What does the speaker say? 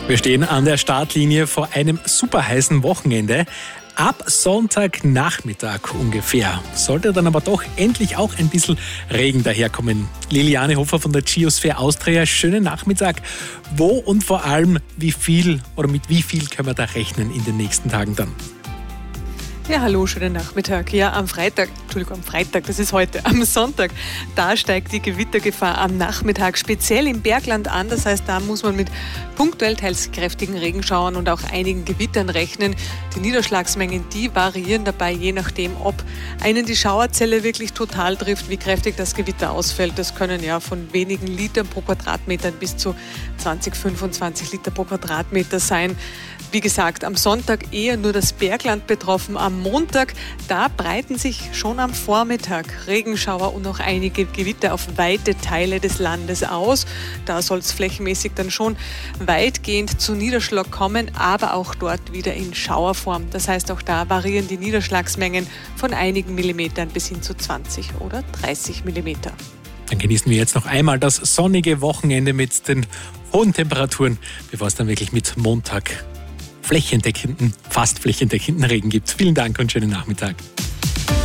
Wir stehen an der Startlinie vor einem super heißen Wochenende. Ab Sonntagnachmittag ungefähr sollte dann aber doch endlich auch ein bisschen Regen daherkommen. Liliane Hofer von der Geosphere Austria, schönen Nachmittag. Wo und vor allem wie viel oder mit wie viel können wir da rechnen in den nächsten Tagen dann? Ja, hallo, schönen Nachmittag. Ja, am Freitag, das ist heute, am Sonntag, da steigt die Gewittergefahr am Nachmittag speziell im Bergland an. Das heißt, da muss man mit punktuell teils kräftigen Regenschauern und auch einigen Gewittern rechnen. Die Niederschlagsmengen, die variieren dabei, je nachdem, ob einen die Schauerzelle wirklich total trifft, wie kräftig das Gewitter ausfällt. Das können ja von wenigen Litern pro Quadratmeter bis zu 20, 25 Liter pro Quadratmeter sein. Wie gesagt, am Sonntag eher nur das Bergland betroffen. Am Montag, da breiten sich schon am Vormittag Regenschauer und auch einige Gewitter auf weite Teile des Landes aus. Da soll es flächenmäßig dann schon weitgehend zu Niederschlag kommen, aber auch dort wieder in Schauerform. Das heißt, auch da variieren die Niederschlagsmengen von einigen Millimetern bis hin zu 20 oder 30 Millimeter. Dann genießen wir jetzt noch einmal das sonnige Wochenende mit den hohen Temperaturen, bevor es dann wirklich mit Montag fast flächendeckenden Regen gibt. Vielen Dank und schönen Nachmittag.